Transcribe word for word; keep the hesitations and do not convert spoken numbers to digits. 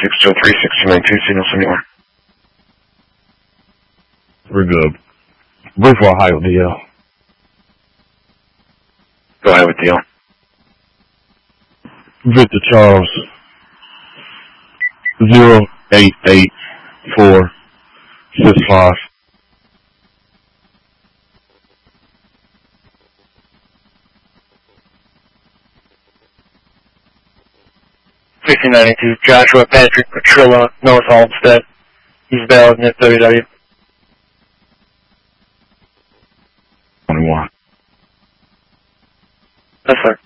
six two three six two nine two, signal anywhere. We're good. Brief for Ohio D L. Go ahead with D L. Victor Charles. Zero eight eight four six five. fifteen ninety-two, Joshua Patrick Petrilla, North Halstead. He's valid in W W. twenty-one. Yes, sir.